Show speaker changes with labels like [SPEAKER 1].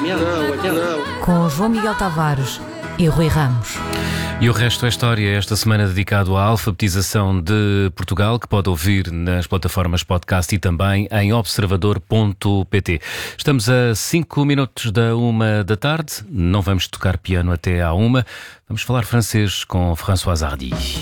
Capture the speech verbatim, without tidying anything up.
[SPEAKER 1] Com João Miguel Tavares e Rui Ramos.
[SPEAKER 2] E o resto é história, esta semana dedicado à alfabetização de Portugal, que pode ouvir nas plataformas podcast e também em observador ponto pt. Estamos a cinco minutos da uma da tarde, não vamos tocar piano até à uma, vamos falar francês com Françoise Hardy.